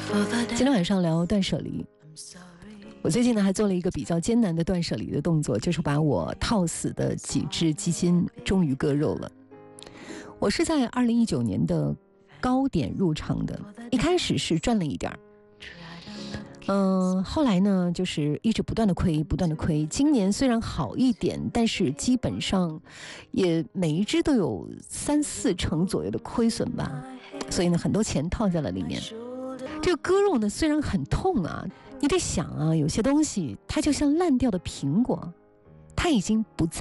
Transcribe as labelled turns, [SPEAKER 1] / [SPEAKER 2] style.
[SPEAKER 1] 今天晚上聊断舍离，我最近呢还做了一个比较艰难的断舍离的动作，就是把我套死的几只基金终于割肉了。我是在2019年的高点入场的，一开始是赚了一点后来呢就是一直不断的亏。今年虽然好一点，但是基本上也每一只都有3-4成左右的亏损吧，所以呢很多钱套在了里面。这个割肉呢虽然很痛啊，你得想啊，有些东西它就像烂掉的苹果，它已经不在